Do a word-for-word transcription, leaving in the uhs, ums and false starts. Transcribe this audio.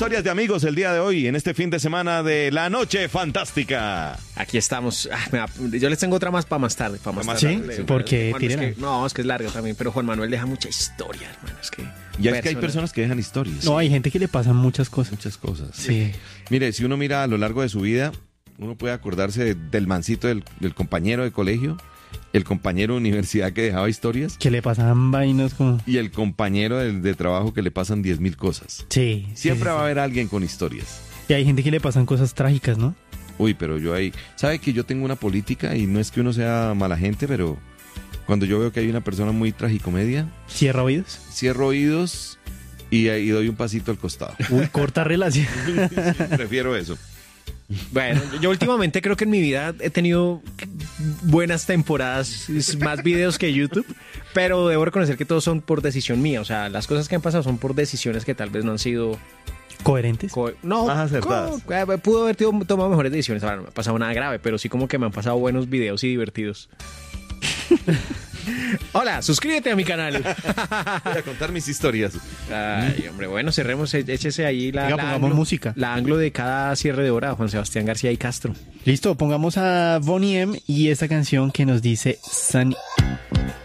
historias de amigos el día de hoy, en este fin de semana de La Noche Fantástica. Aquí estamos. Ah, me da- yo les tengo otra más para más tarde. Para más ¿Sí? tarde. Sí, ¿por qué? Juan, es Tírala. que- no, es que es larga también, pero Juan Manuel deja mucha historia, hermano. Es que Y es que hay personas que dejan historias. No, hay gente que le pasan muchas cosas. Muchas cosas. Sí. Mire, si uno mira a lo largo de su vida, uno puede acordarse del mancito del, del compañero de colegio, el compañero de universidad que dejaba historias Que le pasan vainas como... y el compañero de, de trabajo que le pasan diez mil cosas. Sí. Siempre sí, sí, va a sí. haber alguien con historias. Y hay gente que le pasan cosas trágicas, ¿no? Uy, pero yo ahí... ¿Sabe que yo tengo una política y no es que uno sea mala gente, pero cuando yo veo que hay una persona muy tragicomedia, Cierra oídos. cierro oídos y, y doy un pasito al costado. Uy, corta relación. Sí, prefiero eso. Bueno, yo últimamente creo que en mi vida he tenido buenas temporadas, más videos que YouTube, pero debo reconocer que todos son por decisión mía. O sea, las cosas que han pasado son por decisiones que tal vez no han sido... Coherentes. co- no, Más acertadas. co- eh, pudo haber tido- tomado mejores decisiones. Ahora no me ha pasado nada grave, pero sí como que me han pasado buenos videos y divertidos. Hola, suscríbete a mi canal. Voy a contar mis historias. Ay, hombre, bueno, cerremos, e- échese ahí la, Venga, la pongamos música. la anglo de cada cierre de hora, Juan Sebastián García y Castro. Listo, pongamos a Bonnie M y esta canción que nos dice Sunny